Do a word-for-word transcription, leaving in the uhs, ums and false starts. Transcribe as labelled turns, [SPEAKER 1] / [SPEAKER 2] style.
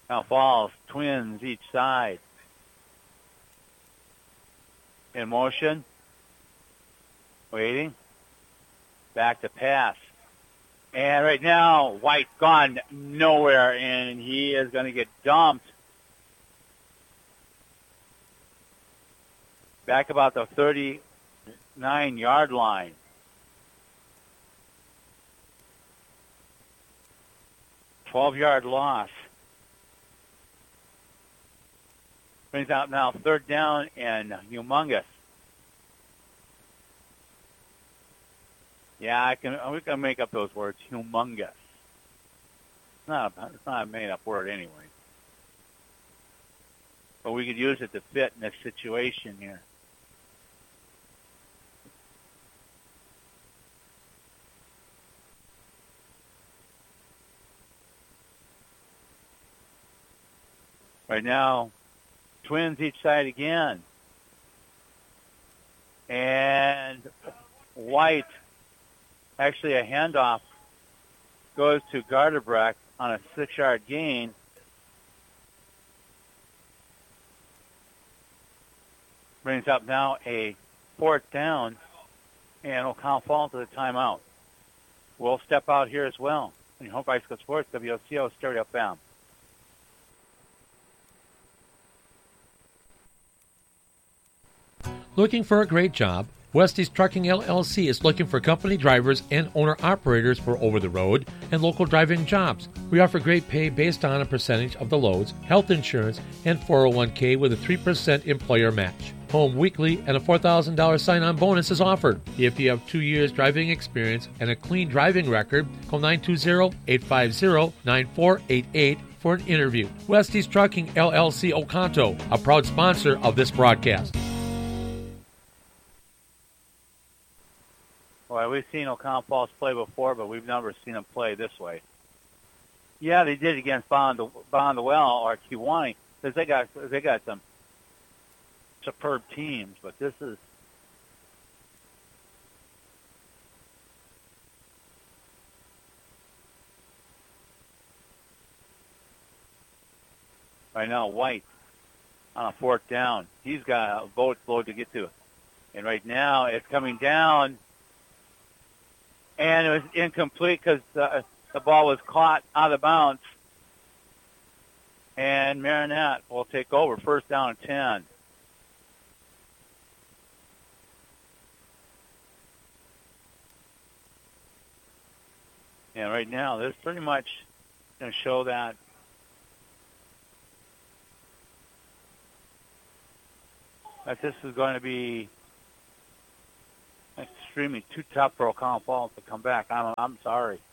[SPEAKER 1] Now Falls, Twins each side. In motion. Waiting. Back to pass. And right now, White gone nowhere, and he is going to get dumped. Back about the thirty-nine-yard line. twelve-yard loss. Brings out now third down and humongous. Yeah, I can. We can make up those words. Humongous. It's not. A, it's not a made-up word anyway. But we could use it to fit in this situation here. Right now, Twins each side again. And White, actually a handoff, goes to Gardebrecht on a six-yard gain. Brings up now a fourth down, and O'Connell falls to the timeout. We'll step out here as well. And Home Bicycle Sports, W O C O Stereo F M.
[SPEAKER 2] Looking for a great job? Westies Trucking L L C is looking for company drivers and owner-operators for over-the-road and local driving jobs. We offer great pay based on a percentage of the loads, health insurance, and four oh one k with a three percent employer match. Home weekly and a four thousand dollars sign-on bonus is offered. If you have two years driving experience and a clean driving record, call nine two zero, eight five zero, nine four eight eight for an interview. Westies Trucking L L C Oconto, a proud sponsor of this broadcast.
[SPEAKER 1] Well, we've seen O'Connell Falls play before, but we've never seen them play this way. Yeah, they did against Bond Bondwell or Kewanee, because they got they got some superb teams, but this is right now White on a fourth down. He's got a boat load to get to, and right now it's coming down. And it was incomplete because uh, the ball was caught out of bounds. And Marinette will take over, first down and ten. And right now, this pretty much going to show that that this is going to be extremely too tough for O'Connell Falls to come back. I'm I'm sorry.